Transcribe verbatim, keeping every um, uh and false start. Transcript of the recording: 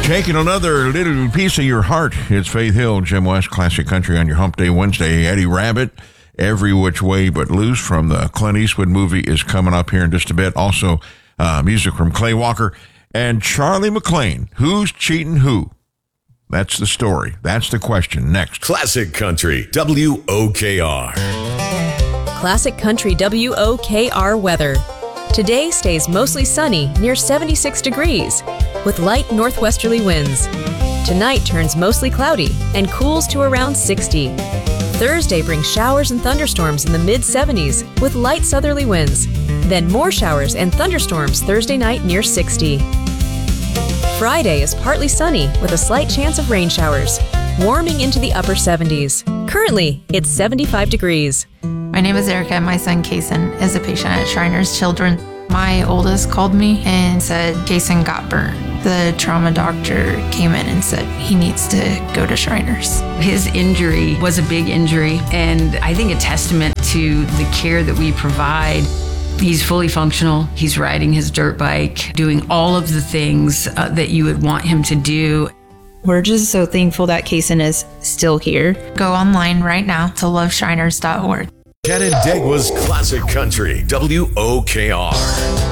Taking another little piece of your heart. It's Faith Hill, Jim West, Classic Country on your Hump Day Wednesday. Eddie Rabbitt, Every Which Way But Loose from the Clint Eastwood movie is coming up here in just a bit. Also, uh, music from Clay Walker and Charlie McClain. Who's cheating who? That's the story. That's the question. Next. Classic Country, W O K R. Classic Country W O K R weather. Today stays mostly sunny, near seventy-six degrees, with light northwesterly winds. Tonight turns mostly cloudy and cools to around sixty. Thursday brings showers and thunderstorms in the mid seventies with light southerly winds. Then more showers and thunderstorms Thursday night near sixty. Friday is partly sunny with a slight chance of rain showers, warming into the upper seventies. Currently, it's seventy-five degrees. My name is Erica, and my son Kason is a patient at Shriners Children. My oldest called me and said Kason got burnt. The trauma doctor came in and said he needs to go to Shriners. His injury was a big injury, and I think a testament to the care that we provide. He's fully functional. He's riding his dirt bike, doing all of the things uh, that you would want him to do. We're just so thankful that Kason is still here. Go online right now to love shriners dot org. Canandaigua's Classic Country, W O K R.